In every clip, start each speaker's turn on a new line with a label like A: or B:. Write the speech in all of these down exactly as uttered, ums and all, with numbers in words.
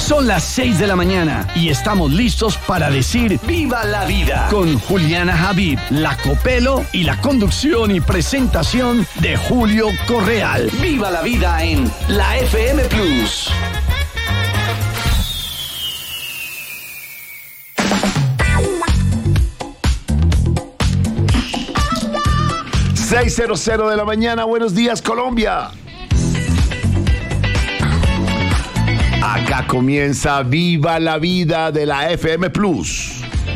A: Son las seis de la mañana y estamos listos para decir ¡Viva la vida! Con Juliana Javid, La Copelo y la conducción y presentación de Julio Correal. ¡Viva la vida en la F M Plus!
B: seis cero de la mañana, buenos días Colombia. Acá comienza Viva la Vida de la F M Plus.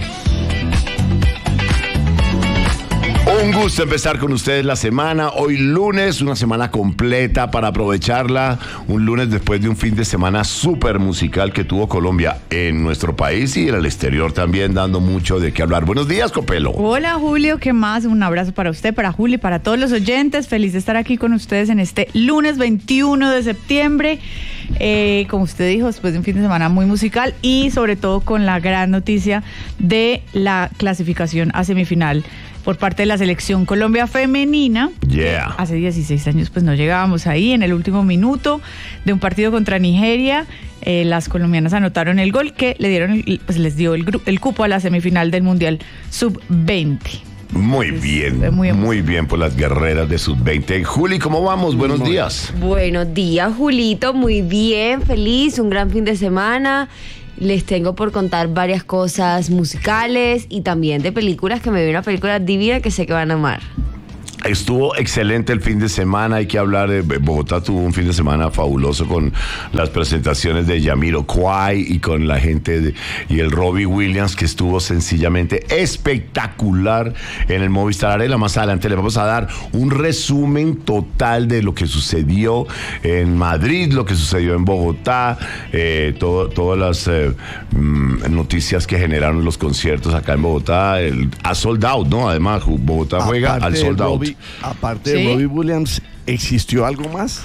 B: Un gusto empezar con ustedes la semana. Hoy lunes, una semana completa para aprovecharla. Un lunes después de un fin de semana súper musical que tuvo Colombia en nuestro país y en el exterior también, dando mucho de qué hablar. Buenos días, Copelo.
C: Hola, Julio, ¿qué más? Un abrazo para usted, para Julio y para todos los oyentes. Feliz de estar aquí con ustedes en este lunes veintiuno de septiembre. Eh, como usted dijo, después de un fin de semana muy musical y sobre todo con la gran noticia de la clasificación a semifinal por parte de la selección Colombia femenina.
B: Yeah.
C: Hace dieciséis años pues no llegábamos ahí. En el último minuto de un partido contra Nigeria, eh, las colombianas anotaron el gol que le dieron el, pues les dio el, gru- el cupo a la semifinal del Mundial sub veinte.
B: Muy bien,
C: muy,
B: muy bien por las guerreras de sub veinte. Juli, ¿cómo vamos? Buenos muy días.
D: Buenos días, Julito. Muy bien, feliz, un gran fin de semana. Les tengo por contar varias cosas musicales y también de películas, que me vi una película divina que sé que van a amar.
B: Estuvo excelente el fin de semana, hay que hablar de Bogotá, tuvo un fin de semana fabuloso con las presentaciones de Jamiroquai y con la gente de, y el Robbie Williams, que estuvo sencillamente espectacular en el Movistar Arena. Más adelante le vamos a dar un resumen total de lo que sucedió en Madrid, lo que sucedió en Bogotá, eh, todo, todas las eh, mm, noticias que generaron los conciertos acá en Bogotá. El, a sold out, ¿no? Además, Bogotá juega al sold out.
E: Aparte
C: ¿Sí?
E: de Robbie Williams, ¿existió algo más?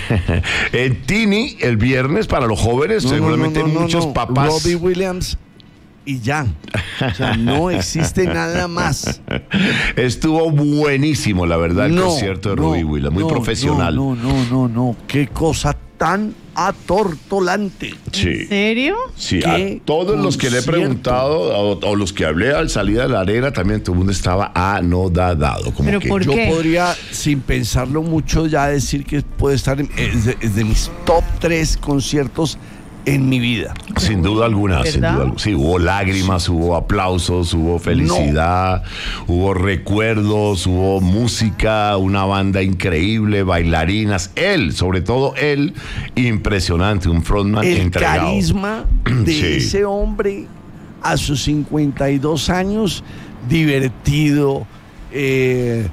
B: En Tini, el viernes, para los jóvenes,
E: No,
B: seguramente
E: no, no, no,
B: muchos
E: no.
B: papás.
E: Robbie Williams y ya. O sea, no existe nada más.
B: Estuvo buenísimo, la verdad, el
E: no,
B: concierto de
E: no,
B: Robbie Williams, muy
E: no,
B: profesional.
E: No, no, no, no, no. Qué cosa tan atortolante.
B: Sí.
C: ¿En serio?
B: Sí,
E: ¿Qué
B: a todos los que le he
E: concierto?
B: preguntado o, o los que hablé al salida de la arena, también todo el mundo estaba anodadado. Como
C: ¿Pero
B: que
C: por
E: Yo
C: qué?
E: podría, sin pensarlo mucho, ya decir que puede estar en, es de, es de mis top tres conciertos en mi vida.
B: Sin duda alguna, sin
C: ¿Verdad?
B: duda alguna. Sí, hubo lágrimas, hubo aplausos, hubo felicidad, hubo recuerdos, hubo música, una banda increíble, bailarinas. Él, sobre todo él, impresionante, un frontman
E: El
B: entregado.
E: carisma de
B: Sí.
E: ese hombre a sus cincuenta y dos años, divertido, eh,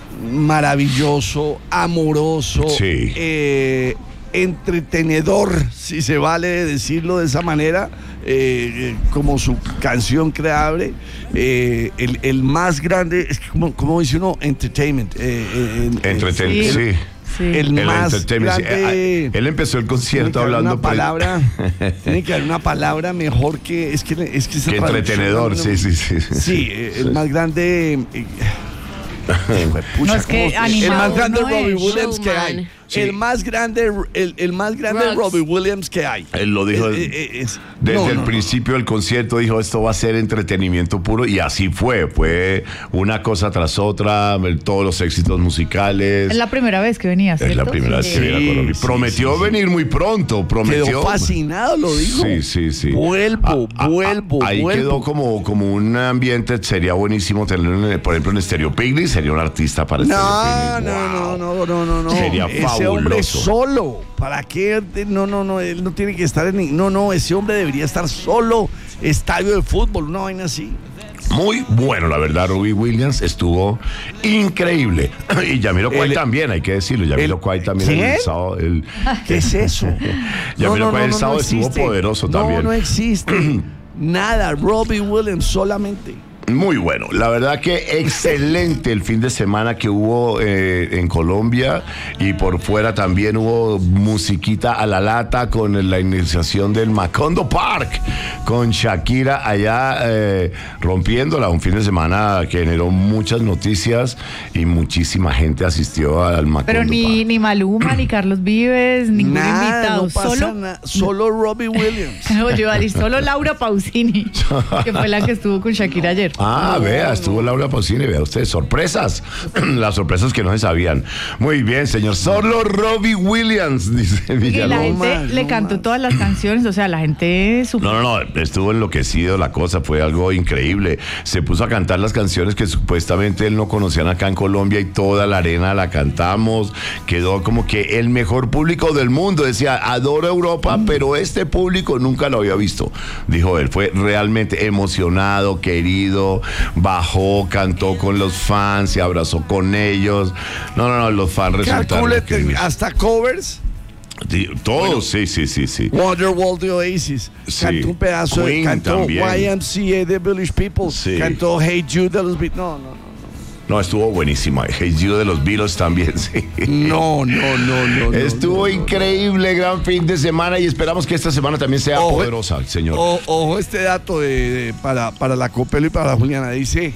E: maravilloso, amoroso,
B: Sí.
E: eh, entretenedor, si se vale decirlo de esa manera, eh, como su canción creable, eh, el, el más grande, es que como, como dice uno, entertainment. Eh, eh,
B: Entreten-
C: Sí.
B: sí.
C: Sí.
E: El,
B: El
E: más
B: entertainment, sí.
E: grande.
B: Eh, Él empezó el
E: Tiene
B: concierto
E: que haber
B: hablando
E: una
B: pre-
E: palabra, tiene que haber una palabra mejor que es que es que, esa
B: que
E: traducción
B: entretenedor,
E: no-
B: sí, sí, sí.
E: Sí, eh, el más grande. eh, Pucha,
C: No, es que
E: ¿cómo se- el
C: animado
E: más grande
C: no
E: Robbie
C: es.
E: Williams que
D: Showman.
E: hay.
B: Sí.
E: El más grande, el, el más grande
D: Rocks.
E: Robbie Williams que hay.
B: Él lo dijo
E: Eh, eh, es-
B: desde
E: no,
B: el
E: no, no.
B: principio del concierto, dijo esto va a ser entretenimiento puro y así fue, fue una cosa tras otra, todos los éxitos musicales.
C: Es la primera vez que venía,
B: Es
C: ¿cierto?
B: la primera vez que
E: Sí,
B: viene a Colombia.
E: sí,
B: Prometió
E: sí, sí.
B: venir muy pronto, prometió.
E: Quedó fascinado, lo dijo.
B: Sí, sí, sí.
E: Vuelvo,
B: Ah, ah,
E: vuelvo,
B: ah, Ahí
E: vuelvo.
B: quedó como, como un ambiente, sería buenísimo tenerlo, en- por ejemplo, en Stereo Picnic, sería un artista para
E: No,
B: Stereo Picnic.
E: no,
B: Wow.
E: no, no, no, no, no.
B: Sería
E: Ese
B: fabuloso.
E: hombre solo. ¿Para qué? No, no, no. Él no tiene que estar en. No, no. Ese hombre debería estar solo. Estadio de fútbol, una vaina así.
B: Muy bueno, la verdad, Robbie Williams estuvo increíble. Y Jamiroquai
E: El-
B: también, hay que decirlo. Jamiroquai también
E: ¿quién?
B: el sábado. El,
E: ¿Qué es eso?
B: Jamiroquai el sábado estuvo
E: existe.
B: poderoso también.
E: No, no existe. Nada. Robbie Williams solamente.
B: Muy bueno, la verdad que excelente el fin de semana que hubo eh, en Colombia, y por fuera también hubo musiquita a la lata con la iniciación del Macondo Park, con Shakira allá eh, rompiéndola, un fin de semana que generó muchas noticias y muchísima gente asistió al Macondo
C: Pero ni,
B: Park.
C: ni Maluma, ni Carlos Vives, ningún
E: Nada,
C: invitado,
E: no pasa
C: solo...
E: nada, solo Robbie Williams.
C: No, yo iba a decir, solo Laura Pausini, que fue la que estuvo con Shakira ayer.
B: Ah, vea, estuvo Laura Pausini, vea usted, sorpresas, las sorpresas que no se sabían. Muy bien, señor, solo Robbie Williams, dice
C: Y la
B: Villalobos.
C: gente
E: más,
C: le
E: no
C: cantó
E: más.
C: todas las canciones, o sea, la gente... supo-
B: No, no, no, estuvo enloquecido la cosa, fue algo increíble. Se puso a cantar las canciones que supuestamente él no conocían acá en Colombia y toda la arena la cantamos. Quedó como que el mejor público del mundo. Decía, adoro Europa, pero este público nunca lo había visto. Dijo él, fue realmente emocionado, querido, bajó, cantó con los fans, se abrazó con ellos. No, no, no, los fans resultaron
E: Calcúlete,
B: increíbles.
E: hasta covers.
B: Sí, todos, sí, sí, sí, sí.
E: Wonderwall de Oasis.
B: Sí.
E: Cantó un pedazo de.
B: Queen
E: Cantó
B: también.
E: Y M C A de Village People.
B: Sí.
E: Cantó Hey Jude de los Beatles. No, no,
B: No, estuvo buenísima. Hey You de los Beatles también, sí.
E: no. No, no, no, no.
B: Estuvo
E: no, no,
B: increíble, gran fin de semana, y esperamos que esta semana también sea
E: Ojo,
B: poderosa, señor.
E: O- ojo este dato de, de- para, para la Copelo y para la Juliana. Dice,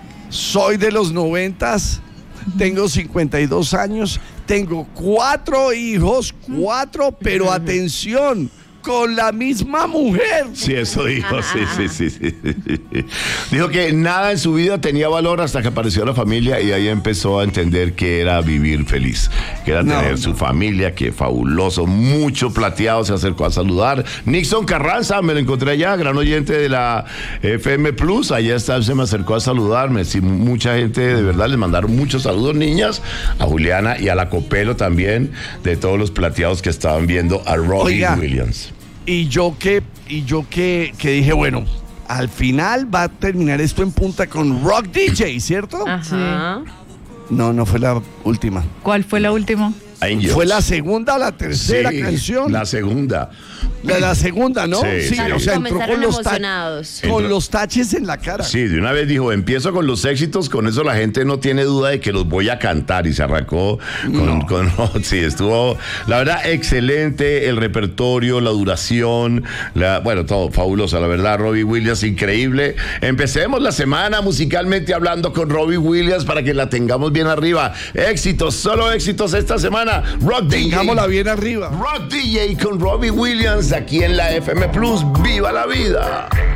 E: soy de los noventas, tengo cincuenta y dos años, tengo cuatro hijos, cuatro, pero atención, con la misma mujer.
B: Sí, eso dijo, sí, sí, sí, sí. Dijo que nada en su vida tenía valor hasta que apareció la familia, y ahí empezó a entender que era vivir feliz, que era
E: No,
B: tener
E: no.
B: su familia, que fabuloso, mucho plateado, se acercó a saludar. Nixon Carranza, me lo encontré allá, gran oyente de la F M Plus, allá está, se me acercó a saludarme. Sí, mucha gente, de verdad, les mandaron muchos saludos, niñas, a Juliana y a la Copelo también, de todos los plateados que estaban viendo a Robbie
E: Oiga.
B: Williams.
E: Y yo que, y yo que, que dije, bueno, al final va a terminar esto en punta con Rock D J, ¿cierto?
D: Ajá.
E: No, no fue la última.
C: ¿Cuál fue la última?
B: Angels.
E: Fue la segunda o la tercera
B: Sí,
E: canción.
B: La segunda.
E: La, la segunda, ¿no?
B: Sí, sí.
E: o sea, entró
D: Comenzaron
E: con los, ta-
D: emocionados.
E: con
B: Entró-
E: los taches en la cara.
B: Sí, de una vez dijo, empiezo con los éxitos, con eso la gente no tiene duda de que los voy a cantar, y se arrancó con,
E: No.
B: con- sí, estuvo, la verdad, excelente el repertorio, la duración, la, bueno, todo fabuloso, la verdad, Robbie Williams, increíble. Empecemos la semana musicalmente hablando con Robbie Williams para que la tengamos bien arriba. Éxitos, solo éxitos esta semana. Rock D J.
E: Tengámosla bien arriba.
B: Rock D J con Robbie Williams aquí en la F M Plus. ¡Viva la vida!